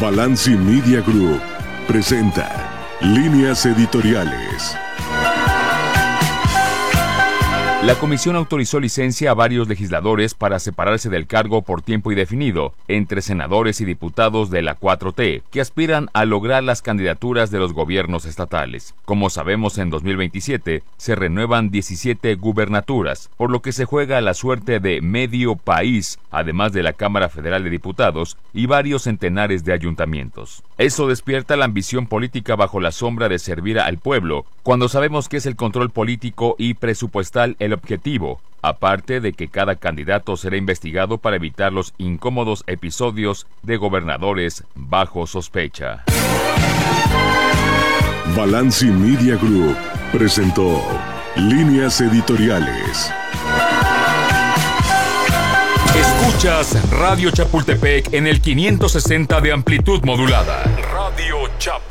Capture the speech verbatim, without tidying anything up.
Balanci Media Group presenta Líneas Editoriales. La comisión autorizó licencia a varios legisladores para separarse del cargo por tiempo indefinido, entre senadores y diputados de la cuatro T, que aspiran a lograr las candidaturas de los gobiernos estatales. Como sabemos, en dos mil veintisiete se renuevan diecisiete gubernaturas, por lo que se juega la suerte de medio país, además de la Cámara Federal de Diputados y varios centenares de ayuntamientos. Eso despierta la ambición política bajo la sombra de servir al pueblo, cuando sabemos que es el control político y presupuestal el objetivo, aparte de que cada candidato será investigado para evitar los incómodos episodios de gobernadores bajo sospecha. Balanci Media Group presentó Líneas Editoriales. Escuchas Radio Chapultepec en el quinientos sesenta de amplitud modulada. Radio Chapultepec.